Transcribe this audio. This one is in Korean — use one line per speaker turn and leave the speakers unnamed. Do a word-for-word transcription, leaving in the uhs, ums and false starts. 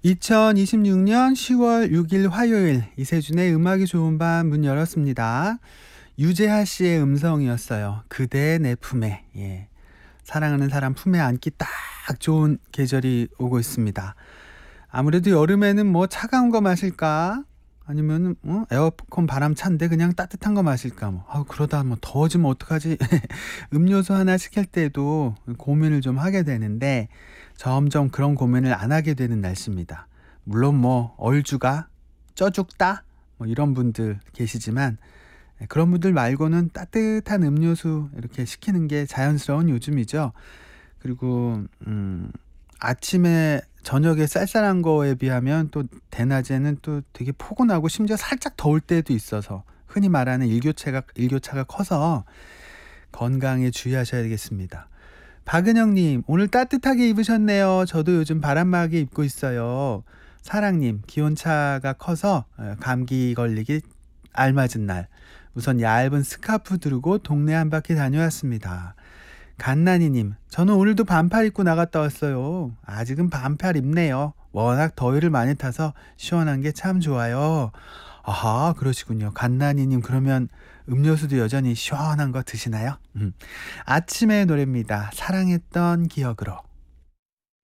이천이십육 년 시월 육 일 화요일 이세준의 음악이 좋은 밤 문 열었습니다. 유재하 씨의 음성이었어요. 그대 내 품에. 예. 사랑하는 사람 품에 안기 딱 좋은 계절이 오고 있습니다. 아무래도 여름에는 뭐 차가운 거 마실까? 아니면 어? 에어컨 바람 찬데 그냥 따뜻한 거 마실까? 뭐. 아, 그러다 뭐 더워지면 어떡하지? 음료수 하나 시킬 때도 고민을 좀 하게 되는데 점점 그런 고민을 안 하게 되는 날씨입니다. 물론 뭐 얼죽아, 쪄죽다 뭐 이런 분들 계시지만 그런 분들 말고는 따뜻한 음료수 이렇게 시키는 게 자연스러운 요즘이죠. 그리고 음, 아침에 저녁에 쌀쌀한 거에 비하면 또 대낮에는 또 되게 포근하고 심지어 살짝 더울 때도 있어서 흔히 말하는 일교차가 일교차가 커서 건강에 주의하셔야겠습니다. 박은영님, 오늘 따뜻하게 입으셨네요. 저도 요즘 바람막이 입고 있어요. 사랑님, 기온차가 커서 감기 걸리기 알맞은 날. 우선 얇은 스카프 들고 동네 한 바퀴 다녀왔습니다. 간나니님, 저는 오늘도 반팔 입고 나갔다 왔어요. 아직은 반팔 입네요. 워낙 더위를 많이 타서 시원한 게 참 좋아요. 아하, 그러시군요. 간나니님, 그러면 음료수도 여전히 시원한 거 드시나요? 음. 아침의 노래입니다. 사랑했던 기억으로.